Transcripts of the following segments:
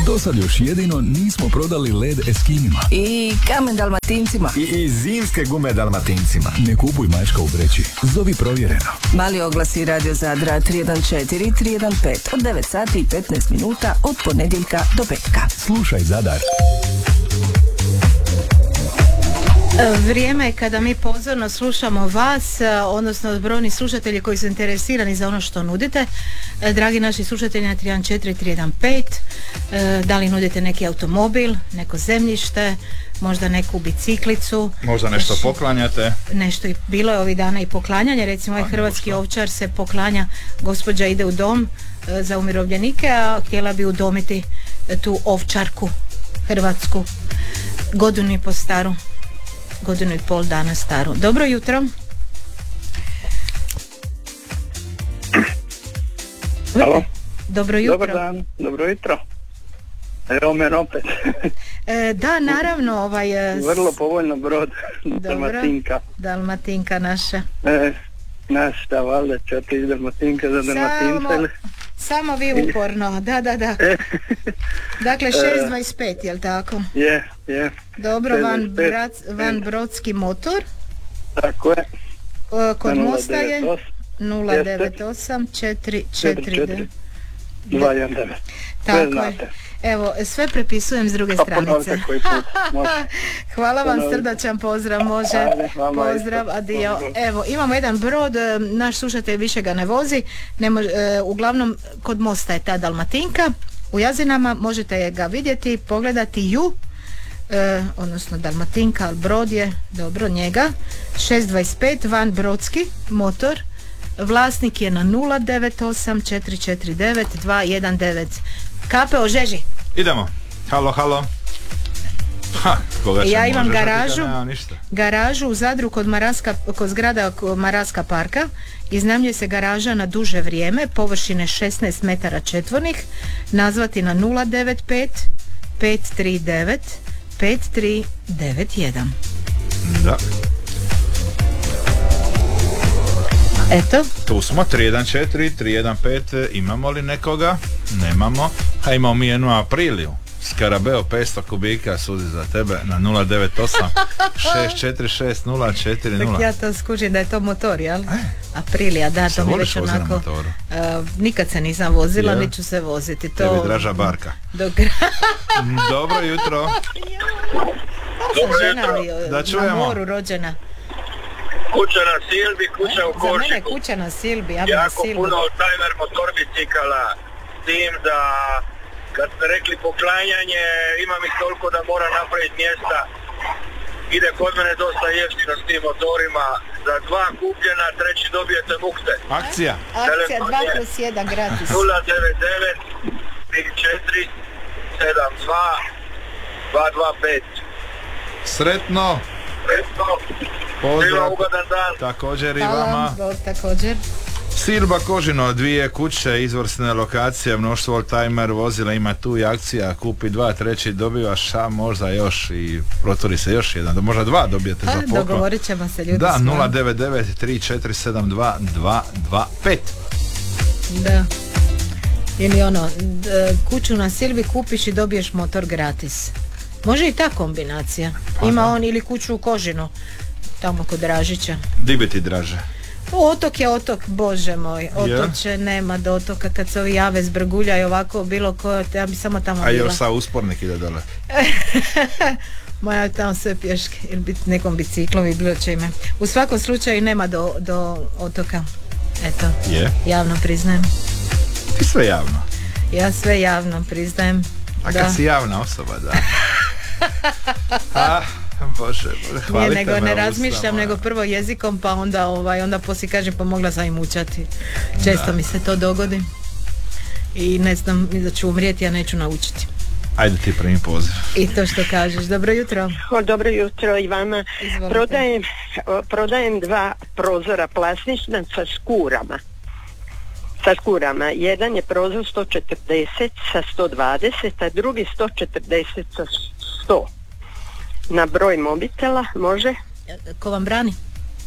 Dosad još jedino nismo prodali led Eskinima. I kamen Dalmatincima. I zimske gume Dalmatincima. Ne kupuj mačka u vreći. Zovi Provjereno. Mali oglasi Radio Zadra 314 315 od 9 sati i 15 minuta od ponedjeljka do petka. Slušaj Zadar. Vrijeme je kada mi pozorno slušamo vas, odnosno brojni slušatelji koji su interesirani za ono što nudite. Dragi naši slušatelji na 314 315, da li nudite neki automobil, neko zemljište, možda neku biciklicu, možda nešto poklanjate. Nešto i bilo je ovih dana i poklanjanje, recimo ovaj hrvatski ovčar se poklanja, gospođa ide u dom za umirovljenike, a htjela bi udomiti tu ovčarku hrvatsku, godinu i pol dana staru. Dobro jutro. Halo. Dobro jutro. Dobar dan, dobro jutro. Evo me opet. Da, naravno. Vrlo povoljno brod. Dalmatinka. Dalmatinka naša. Našta, valjda će otići Dalmatinka za Dalmatinca. Samo vi uporno, da. Dakle, 6.25, jel tako? Je. Dobro, van brodski motor. Tako je. Kod mosta je 098 449 219. Tako je. Evo, sve prepisujem s druge stranice. Hvala vam, srdačan pozdrav, može. Pozdrav, adio. Evo, imamo jedan brod, naš slušatelj više ga ne vozi, uglavnom kod mosta je ta Dalmatinka, u Jazinama možete ga vidjeti, pogledati ju, odnosno Dalmatinka, ali brod je, dobro, njega, 625, van brodski motor, vlasnik je na 098 449 219. Kape ožeži. Idemo. Halo. Ja imam garažu u Zadru kod zgrada Maraska parka. Iznajmljuje se garaža na duže vrijeme, površine 16 metara četvornih. Nazvati na 095 539 5391. Da. Eto. Tu smo, 314 315, imamo li nekoga? Nemamo. A imamo mi jednu Apriliju. Skarabeo 500 kubika, suzi za tebe na 098 646 040. Tak ja to skužim da je to motor, jel? Aprilija, da, to mi već onako... nikad se nisam vozila, niti ću se voziti. To... Tebi draža barka. Dobro jutro. Da čujemo. Na moru rođena. Kuća na Silbi, kuća u Koršiku. Za mene kuća na Silbi, jako puno timer motor bicikala, s tim da kad ste rekli poklanjanje, imam ih toliko da mora napraviti mjesta. Ide kod mene dosta jeftino s tim motorima, za 2 kupljena, treći dobijete mukte. Akcija 2+1 gratis. 099 34 72 225. Sretno. Pozdrav. Ugodan dan. Također i vama. Također. Silba Kožino, 2 kuće, izvrsne lokacije, mnoštvo oldtimer vozila, ima tu i akcija, kupi 2, treći dobivaš, a možda još i proturi se još jedan, možda 2 dobijete za poklon. Dogovorit ćemo se, ljudi. Da, 099 3472 225. Da. Ili kuću na Silbi kupiš i dobiješ motor gratis. Može i ta kombinacija. Ima on ili kuću u Kožinu, tamo kod Dražića. Di bi ti draže? Otok je otok, bože moj. Otoče nema do otoka, kad se ovi jave zbrgulja i ovako bilo ko, ja bi samo tamo bila. A još sa uspornik ide dole. Moja tamo sve pješke ili nekom biciklom i bilo čime. U svakom slučaju nema do otoka. Eto, javno priznajem. Ti sve javno? Ja sve javno priznajem. A kad si javna osoba, da. Bože, hvalite nego ne razmišljam, ustama. nego prvo jezikom, pa onda poslije kažem pa mogla sam i mučati. Često mi se to dogodi i ne znam da ću umrijeti, ja neću naučiti. Ajde ti primi poziv. I to što kažeš. Dobro jutro. Dobro jutro i vama. Prodajem 2 prozora plastična sa skurama. Jedan je prozor 140 sa 120, a drugi 140 sa 100. Na broj mobitela može? Ko vam brani?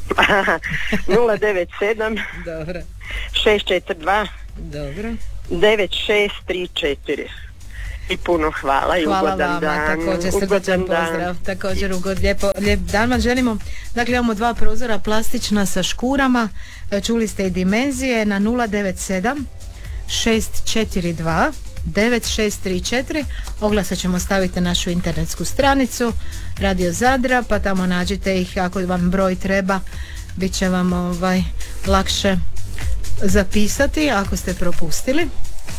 097 Dobro. 642 Dobro. 9634. I puno hvala i ugodan vama, dan. Također srdačan pozdrav. Također lijep dan vam želimo. Dakle, imamo 2 prozora plastična sa škurama. Čuli ste i dimenzije na 097 642 9634. Oglase ćemo staviti na našu internetsku stranicu Radio Zadra, pa tamo nađite ih. Ako vam broj treba, bit će vam lakše zapisati ako ste propustili.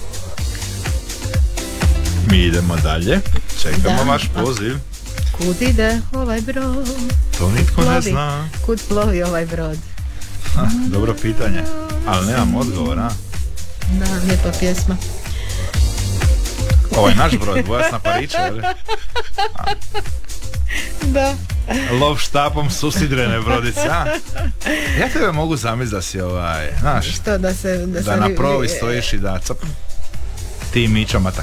Mi idemo dalje. Čekamo vaš poziv. Kud ide ovaj brod? To nitko ne zna. Kud plovi ovaj brod? Dobro pitanje, ali nemam odgovora. Da, lijepa pjesma. Ovo je naš brod, Bojasna Parića, ili? Da. Lov štapom susidrene brodice, a? Ja tebe mogu zamisliti da si znaš, što, da na provi stojiš i da ti i Mićo Matak.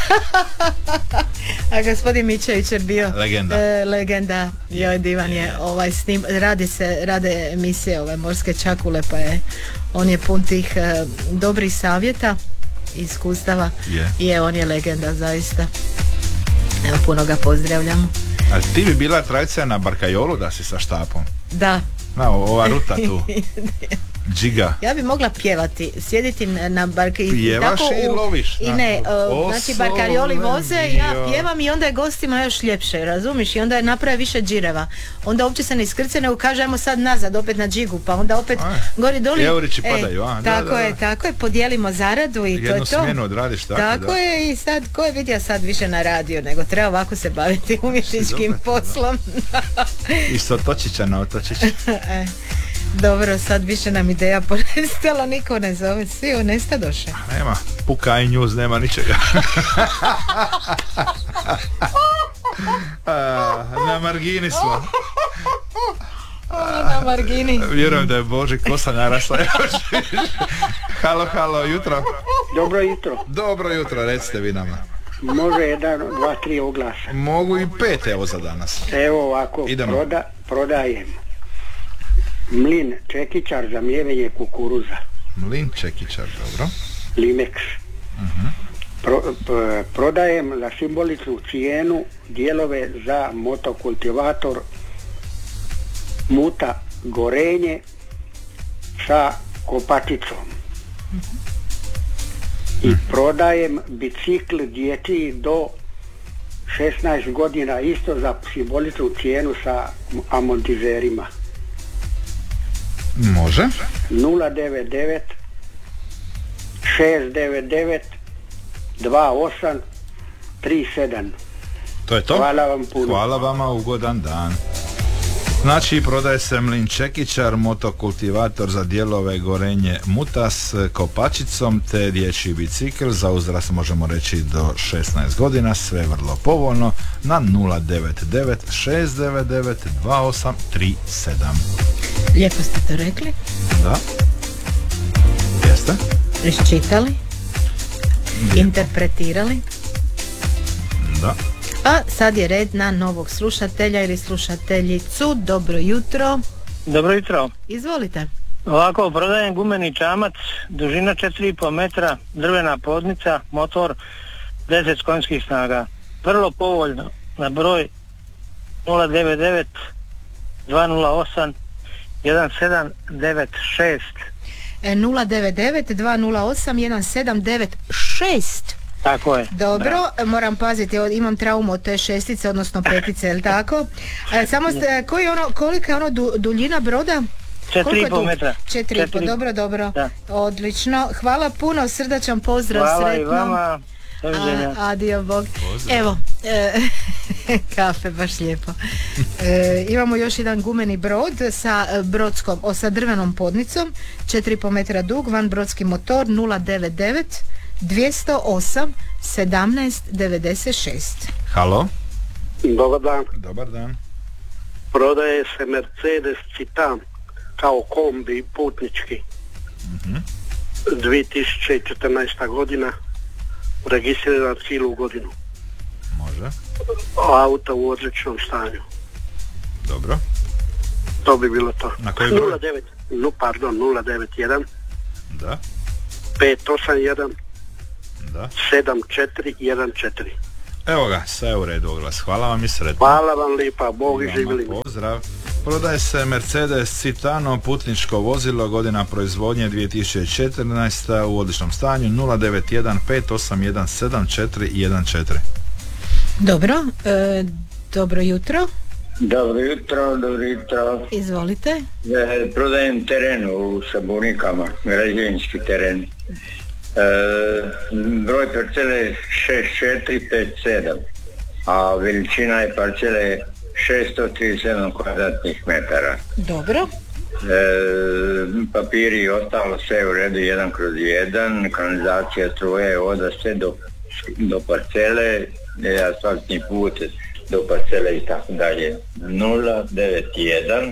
A gospodin Mićević je bio legenda. Joj, divan je rade emisije Morske čakule, pa on je pun tih dobrih savjeta i iskustava. I on je legenda zaista. Evo, puno ga pozdravljamo. A ti bi bila tradicija na Barkajolu da si sa štapom? Da. Ova ruta tu. Džiga. Ja bi mogla pjevati, sjediti na barki. Pjevaš i loviš. I ne, znači barkarioli voze, ja pjevam i onda je gostima još ljepše, razumiš? I onda je naprave više džireva. Onda uopće se ne iskrce, nego kaže ajmo sad nazad, opet na džigu, pa onda opet gori doli. Eurići padaju, a? Tako je, podijelimo zaradu i jednu to je to. Jednu smjenu odradiš, tako je, i sad, ko je vidio sad više na radio, nego treba ovako se baviti umjetničkim poslom. Isto točića na otočić. Dobro, sad više nam ideja ponestala, niko ne zove, svi nestadoše. Nema, puka i news, nema ničega. Na margini smo. Na margini. Vjerujem da je Boži kosa narasla još. Halo, jutro. Dobro jutro, recite vi nama. Može 1, 2, 3 oglasa. Mogu i 5, evo za danas. Evo ovako, prodajem mlin čekičar za mljevenje kukuruza. Mlin čekičar, dobro. Limex. Prodajem za simboličnu cijenu dijelove za motokultivator Muta Gorenje sa kopačicom. I prodajem bicikl dječji do 16 godina isto za simboličnu cijenu sa amortizerima. Može. 099 699 28 37. To je to? Hvala vam puno. Hvala vama, ugodan dan. Znači, prodaje se mlin čekičar, motokultivator za dijelove Gorenje Muta s kopačicom te dječji bicikl za uzrast možemo reći do 16 godina, sve vrlo povoljno na 099 699 2837. Lijepo ste to rekli. Da. Jeste? Iščitali. Interpretirali. Da. A sad je red na novog slušatelja ili slušateljicu. Dobro jutro. Dobro jutro. Izvolite. Ovako, prodajem gumeni čamac, dužina 4,5 metra, drvena podnica, motor 10 konjskih snaga. Vrlo povoljno na broj 099 208 1796. 099 208 1796. Tako je. Dobro, moram paziti, imam traumu od te šestice, odnosno petice, je li tako? Samo ste, kolika je ono duljina broda? 4,5 metra. 4,5, dobro. Da. Odlično. Hvala puno, srdačan pozdrav, hvala sretno. Hvala i vama. Adio, Bog. Pozdrav. Evo, kafe, baš lijepo. Imamo još jedan gumeni brod sa drvenom podnicom, 4,5 metra dug, van brodski motor, 099 208 1796. Halo. Dobar dan. Prodaje se Mercedes Citan kao kombi putnički. 2014. godina, registriran cijelu godinu. Može. Auto u odličnom stanju. Dobro. To bi bilo to. Na koji broj? 091 Da. 581 Da. 7414. Evo ga, sve u redu oglas. Hvala vam i sretno. Hvala vam lijepa, Bog i živjeli. Pozdrav. Prodaje se Mercedes Citano, putničko vozilo, godina proizvodnje 2014, u odličnom stanju, 091 581 7414. Dobro, dobro jutro. Dobro jutro. Izvolite. Prodajem teren u Sabunikama, građevinski teren. Broj parcele 6457, a veličina je parcele 637 kvadratnih metara. Dobro. Papiri i ostalo sve u redu 1/1, kanalizacija, struje, voda, sve do parcele, asfaltni put do parcele i tako dalje. 091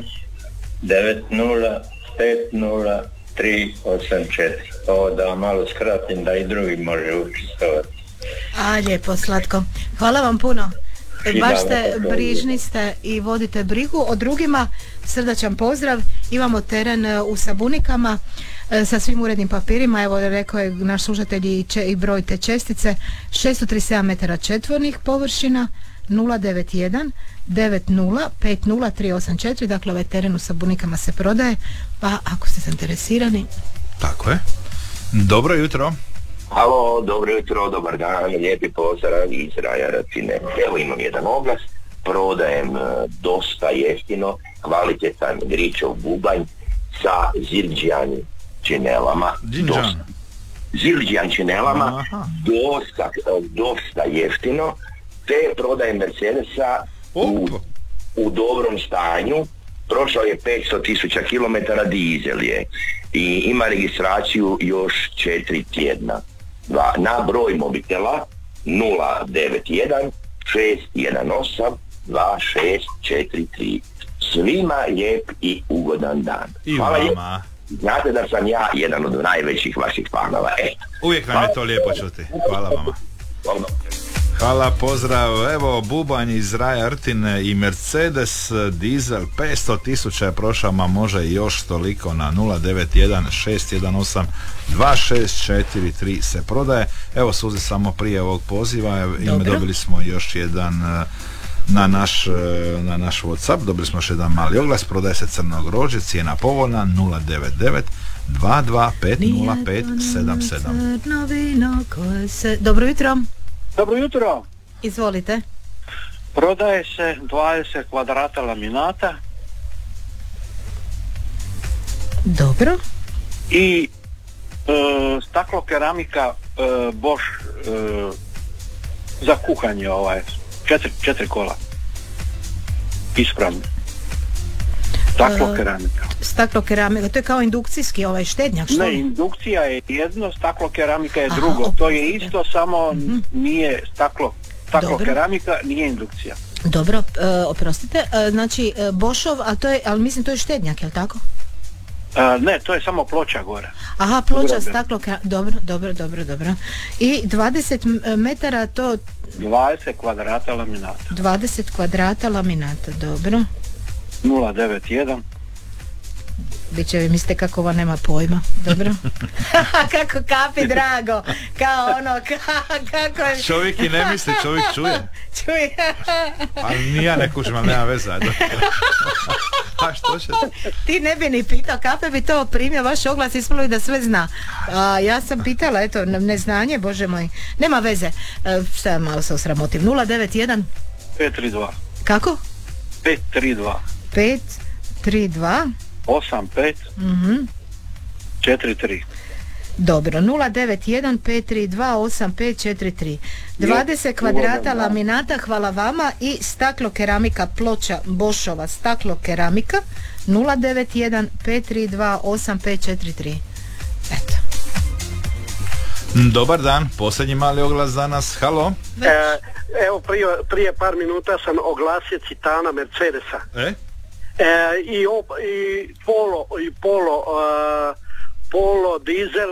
90 50 384. Ovo da vam malo skratim da i drugi može učestvovati. Lijepo, slatko. Hvala vam puno. Baš ste brižni ste i vodite brigu o drugima. Srdačan pozdrav. Imamo teren u Sabunikama sa svim urednim papirima. Evo, rekao je naš slušatelj i broj te čestice. 637 metara četvornih površina, 091 90 50 384. Dakle, ovaj teren u Sabunikama se prodaje, pa ako ste zainteresirani. Tako je. Dobro jutro. Halo, dobro jutro, dobar dan, lijepi pozdrav iz Raja Racine. Evo imam jedan oglas, prodajem dosta jeftino, kvalitetan gričov bubanj sa zildžijan činelama. Zildžijan činelama, dosta jeftino, te prodajem Mercedesa u dobrom stanju. Prošao je 500.000 km, dizel je i ima registraciju još 4 tjedna. Na broj mobitela 091 618 2643. Svima lijep i ugodan dan. Hvala vama. Znate da sam ja jedan od najvećih vaših fanova. Uvijek nam je to lijepo čuti. Hvala vama. Hvala, pozdrav. Evo, bubanj iz Raja Rtine i Mercedes dizel 500.000 je prošao, ma može još toliko, na 091 618 2643 se prodaje. Evo, Suzi, samo prije ovog poziva dobili smo još jedan na naš WhatsApp, dobili smo još jedan mali oglas. Prodaje se crno grožđe, cijena povoljna, 099 225077. Dobro jutro. Dobro jutro. Izvolite. Prodaje se 20 kvadrata laminata. Dobro. I staklo keramika Bosch za kuhanje, 4 kola. Ispravno. Staklo keramika, to je kao indukcijski štednjak, što? Ne, indukcija je jedno, staklo keramika je drugo. To je isto, samo nije staklo keramika, nije indukcija. Dobro, oprostite, znači Boschov, ali mislim to je štednjak, je li tako? Ne, to je samo ploča gore. Aha, ploča, staklo keramika, dobro. I 20 metara to... 20 kvadrata laminata. 20 kvadrata laminata, dobro. 091. Biće vi mislite kako ova nema pojma. Dobro. Kako kapi drago. Kao ono kako je... Čovjek i ne misli, čovjek čuje. Ali ni ja ne kužim, ali nema veze. A što će? Ti ne bi ni pitao, Kape bi to primio vaš oglas, ispalo da sve zna. Ja sam pitala, eto, neznanje, bože moj. Nema veze. Šta ja malo se osramotim. 091 532. Kako? 532 85 43. Dobro, 091 532 8543. 20 kvadrata laminata, hvala vama, i staklo keramika ploča Boschova staklo keramika 091 532 8543. Eto. Dobar dan, posljednji mali oglas danas. Halo. Evo, prije par minuta sam oglasio Citana Mercedesa. I Polo dizel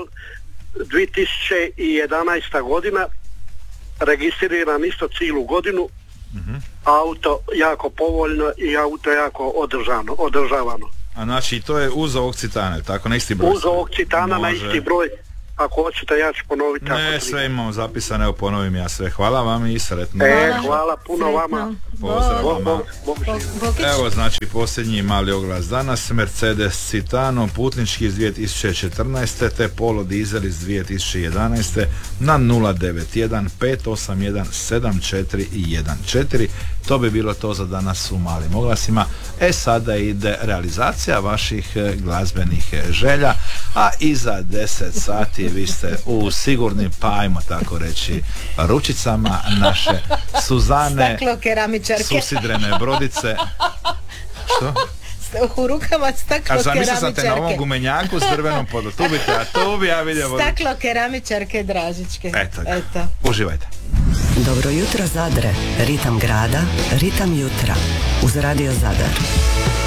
2011. godina, registriran isto cijelu godinu. Auto jako povoljno i auto jako održavano. A znači to je uz ovog Citana, tako, na isti broj? Uz ovog Citana, na isti broj. ako hoćete ja ću ponoviti. Ne, sve imamo zapisane, evo ponovim ja sve. Hvala vam i sretno. Hvala puno vama. Pozdrav vama. Evo znači posljednji mali oglas danas. Mercedes Citano putnički iz 2014. te Polo dizel iz 2011. na 091 581 7414. To bi bilo to za danas u malim oglasima. Sada ide realizacija vaših glazbenih želja, a iza 10 sati vi ste u sigurnim, pa ajmo tako reći, ručicama naše Suzane Susidrene Brodice. Što? U rukama staklo keramičarke. A sam te na ovom gumenjaku s drvenom podu. Tu bi ja vidio. Staklo keramičarke Dražičke. Eto. Uživajte. Dobro jutro Zadre, ritam grada, ritam jutra. Uz Radio Zadar.